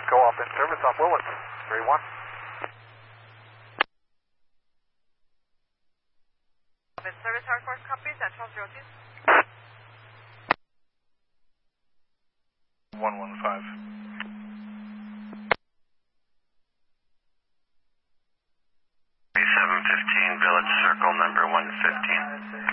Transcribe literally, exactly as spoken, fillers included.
Go off in service off Willis, three one. In service, Air Force copies at twelve zero two. one one five. seven fifteen, Village Circle, number one fifteen.